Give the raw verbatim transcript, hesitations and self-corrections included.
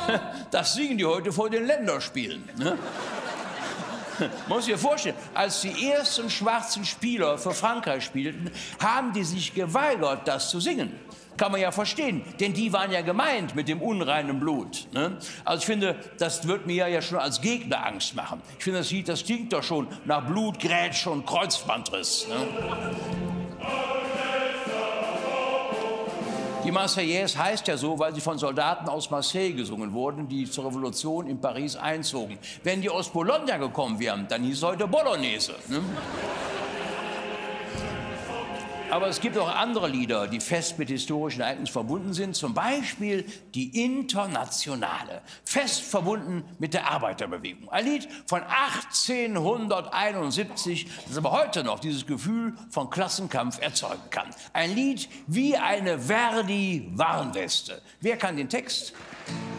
Das singen die heute vor den Länderspielen. Ne? Man muss sich vorstellen, als die ersten schwarzen Spieler für Frankreich spielten, haben die sich geweigert, das zu singen. Kann man ja verstehen, denn die waren ja gemeint mit dem unreinen Blut. Ne? Also ich finde, das wird mir ja schon als Gegner Angst machen. Ich finde, das Lied, das klingt doch schon nach Blut, Grätsche und Kreuzbandriss. Ne? Die Marseillaise heißt ja so, weil sie von Soldaten aus Marseille gesungen wurden, die zur Revolution in Paris einzogen. Wenn die aus Bologna gekommen wären, dann hieß es heute Bolognese. Ne? Aber es gibt auch andere Lieder, die fest mit historischen Ereignissen verbunden sind. Zum Beispiel die Internationale, fest verbunden mit der Arbeiterbewegung. Ein Lied von achtzehnhunderteinundsiebzig, das aber heute noch dieses Gefühl von Klassenkampf erzeugen kann. Ein Lied wie eine Verdi-Warnweste. Wer kann den Text?